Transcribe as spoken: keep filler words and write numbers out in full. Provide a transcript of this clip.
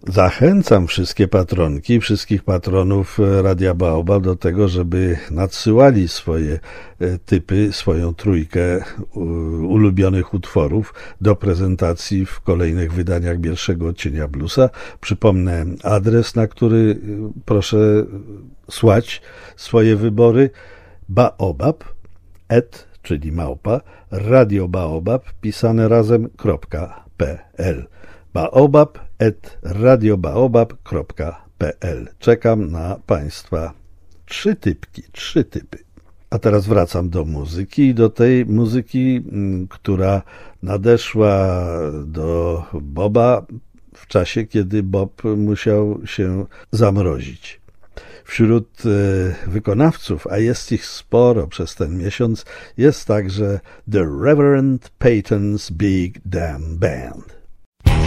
Zachęcam wszystkie patronki, wszystkich patronów Radia Baobab do tego, żeby nadsyłali swoje typy, swoją trójkę ulubionych utworów do prezentacji w kolejnych wydaniach Bielszego Odcienia Bluesa. Przypomnę adres, na który proszę słać swoje wybory: baobab, et, czyli małpa, radiobaobab, pisane razem, .pl. baobab et radiobaobab kropka p l. Czekam na Państwa trzy typki, trzy typy. A teraz wracam do muzyki, do tej muzyki, która nadeszła do Boba w czasie, kiedy Bob musiał się zamrozić. Wśród wykonawców, a jest ich sporo przez ten miesiąc, jest także The Reverend Peyton's Big Damn Band.